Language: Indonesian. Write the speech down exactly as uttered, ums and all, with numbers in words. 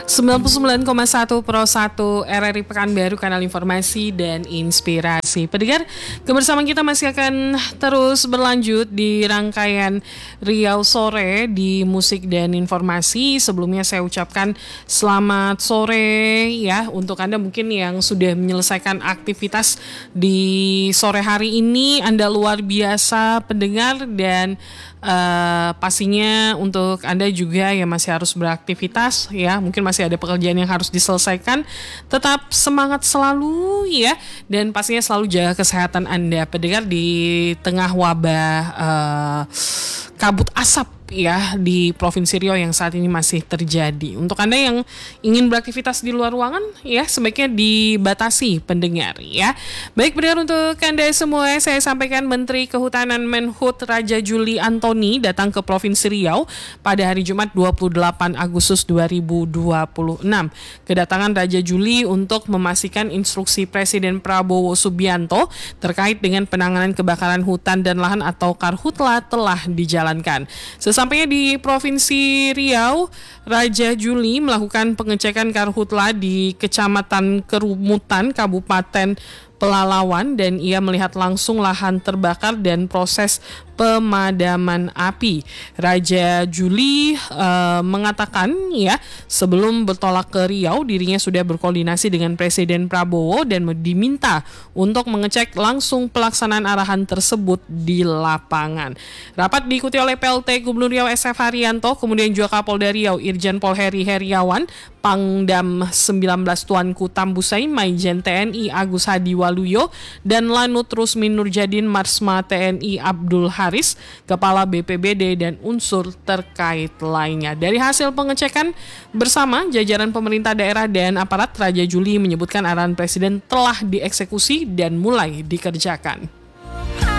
sembilan puluh sembilan koma satu Pro satu R R I Pekanbaru, kanal informasi dan inspirasi. Pendengar, kebersamaan kita masih akan terus berlanjut di rangkaian Riau Sore di musik dan informasi. Sebelumnya saya ucapkan selamat sore ya untuk Anda mungkin yang sudah menyelesaikan aktivitas di sore hari ini. Anda luar biasa pendengar, dan Uh, pastinya untuk Anda juga yang masih harus beraktivitas ya, mungkin masih ada pekerjaan yang harus diselesaikan, tetap semangat selalu ya, dan pastinya selalu jaga kesehatan Anda pendengar di tengah wabah uh, kabut asap ya di Provinsi Riau yang saat ini masih terjadi. Untuk Anda yang ingin beraktivitas di luar ruangan ya, sebaiknya dibatasi pendengar ya. Baik pendengar, untuk Anda semua saya sampaikan Menteri Kehutanan Menhut Raja Juli Antoni datang ke Provinsi Riau pada hari Jumat dua puluh delapan Agustus dua ribu dua puluh enam. Kedatangan Raja Juli untuk memastikan instruksi Presiden Prabowo Subianto terkait dengan penanganan kebakaran hutan dan lahan atau Karhutla telah dijalankan. Sesampainya di Provinsi Riau, Raja Juli melakukan pengecekan Karhutla di Kecamatan Kerumutan, Kabupaten Pelalawan, dan ia melihat langsung lahan terbakar dan proses pemadaman api. Raja Juli uh, mengatakan ya, sebelum bertolak ke Riau dirinya sudah berkoordinasi dengan Presiden Prabowo dan diminta untuk mengecek langsung pelaksanaan arahan tersebut di lapangan. Rapat diikuti oleh P L T Gubernur Riau S F Haryanto, kemudian juga Kapolda Riau Irjen Pol Heri Heriawan, Pangdam sembilan belas Tuanku Tambusai, Maijen T N I Agus Hadi Waluyo, dan Lanut Rusmin Nurjadin Marsma T N I Abdul Haris, Kepala B P B D, dan unsur terkait lainnya. Dari hasil pengecekan bersama jajaran pemerintah daerah dan aparat, Raja Juli menyebutkan arahan Presiden telah dieksekusi dan mulai dikerjakan.